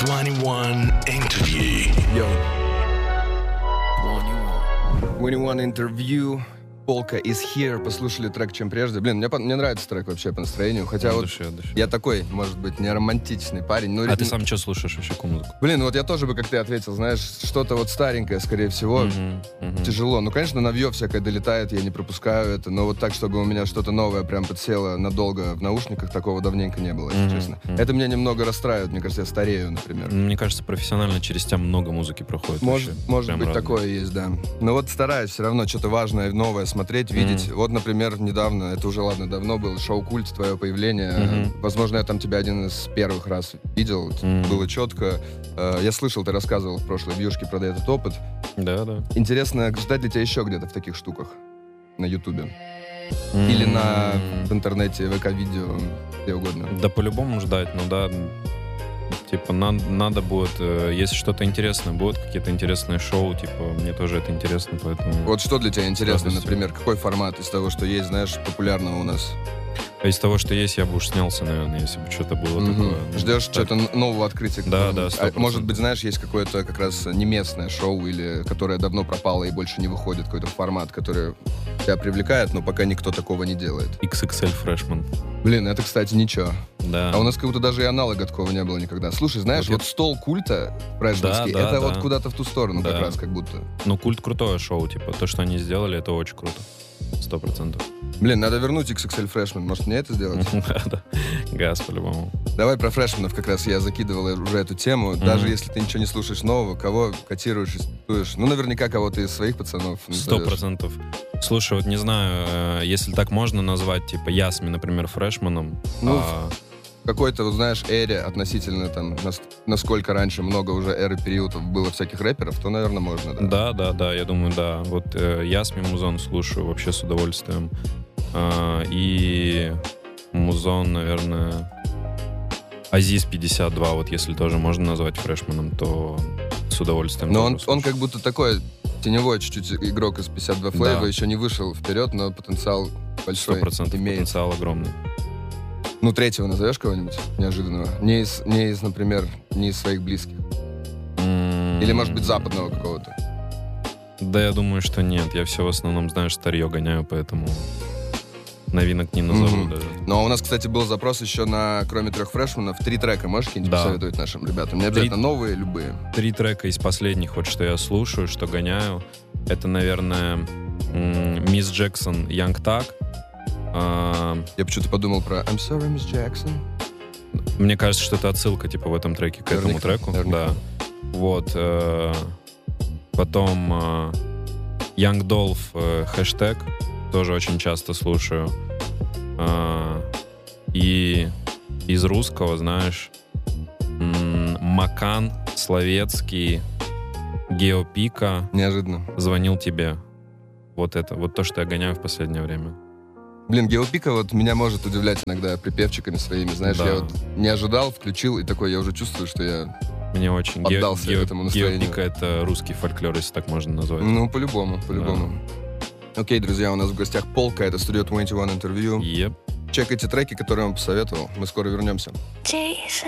21 Interview. Yo. 21 Interview. Полка is here. Послушали трек «Чем прежде». Блин, мне нравится трек вообще по настроению. Хотя От вот души. я такой, может быть, не романтичный парень. Но А ты сам что слушаешь вообще, какую музыку? Блин, вот я тоже бы, как ты ответил, знаешь, что-то вот старенькое, скорее всего. Тяжело. Ну, конечно, новье всякое долетает, я не пропускаю это. Но вот так, чтобы у меня что-то новое прям подсело надолго в наушниках, такого давненько не было, если честно. Это меня немного расстраивает. Мне кажется, я старею, например. Мне кажется, профессионально через тебя много музыки проходит. Может быть, разное. такое есть, да. Но вот стараюсь все равно что-то важное, новое смотреть, видеть. Вот, например, недавно, это уже, ладно, давно был шоу «Культ», твое появление. Возможно, я там тебя один из первых раз видел. Было четко. Я слышал, ты рассказывал в прошлой вьюшке про этот опыт. Да. Интересно, ждать ли тебя еще где-то в таких штуках? На Ютубе? Или в интернете, ВК-видео, где угодно? Да по-любому ждать, ну да. Типа, надо будет, если что-то интересное будет, какие-то интересные шоу, типа, мне тоже это интересно, поэтому... Вот что для тебя интересно, например, какой формат из того, что есть, знаешь, популярного у нас? А из того, что есть, я бы уж снялся, наверное, если бы что-то было такое. Ждешь что-то нового открытия? Да, 100%. Может быть, знаешь, есть какое-то как раз не местное шоу, или которое давно пропало и больше не выходит, какой-то формат, который тебя привлекает, но пока никто такого не делает. XXL Freshman. Блин, это, кстати, ничего. Да. А у нас как будто даже и аналога такого не было никогда. Слушай, знаешь, вот стол культа фрешманский, Да, это да. вот куда-то в ту сторону как раз, как будто. Ну, Культ крутое шоу, типа, то, что они сделали, это очень круто. 100%. Блин, надо вернуть XXL Freshman. Может, мне это сделать? Да. Газ, по-любому. Давай про фрешменов как раз. Я закидывал уже эту тему. Даже если ты ничего не слушаешь нового, кого котируешь, испытуешь? Ну, наверняка кого-то из своих пацанов. 100%. Слушай, вот не знаю, если так можно назвать, типа, Ясми, например, фрешманом. Ну, в какой-то, вот, знаешь, эре относительно там, насколько раньше много уже эры периодов было всяких рэперов, то, наверное, можно, да? Да, я думаю, да. Вот Ясми Музон слушаю вообще с удовольствием. И Музон, наверное, Азиз 52, вот если тоже можно назвать фрешманом, то с удовольствием. Но он как будто такой теневой чуть-чуть игрок из 52 флейва, Да. еще не вышел вперед, но потенциал большой 100% имеет. потенциал огромный. Ну, третьего назовешь кого-нибудь неожиданного? Не из, например, не из своих близких. Или, может быть, западного какого-то. Да, я думаю, что нет. Я все в основном, знаешь, старье гоняю, поэтому новинок не назову даже. Ну, а у нас, кстати, был запрос еще на, кроме 3 фрешманов, 3 трека. Можешь какие-нибудь Да. посоветовать нашим ребятам? Не обязательно новые, любые. 3 трека из последних, вот что я слушаю, что гоняю. Это, наверное, Мисс Джексон, Young Thug. Я почему-то подумал про I'm sorry, Miss Jackson. Мне кажется, что это отсылка, типа, в этом треке к этому треку. Наверняка. Да. Вот. Потом Young Dolph, хэштег. Тоже очень часто слушаю. И из русского, знаешь, Макан, Словецкий, Геопика. Неожиданно. Звонил тебе. Вот это. Вот то, что я гоняю в последнее время. Блин, Геопика вот меня может удивлять иногда припевчиками своими. Знаешь, Да. я вот не ожидал, включил, и такой, я уже чувствую, что я... Мне очень Поддался этому настроению. Геопика — это русский фольклор, если так можно назвать. Ну, по-любому. Окей, друзья, у нас в гостях Полка, это Studio 21 Interview. Еп. Чекайте треки, которые я вам посоветовал. Мы скоро вернемся. Jason.